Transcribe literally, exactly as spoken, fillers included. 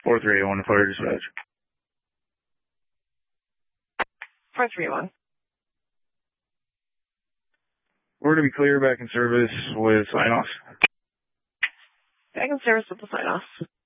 four three eight one to Fire Dispatch. four three one. We're to be clear back in service with sign-offs. Back in service with the sign-offs.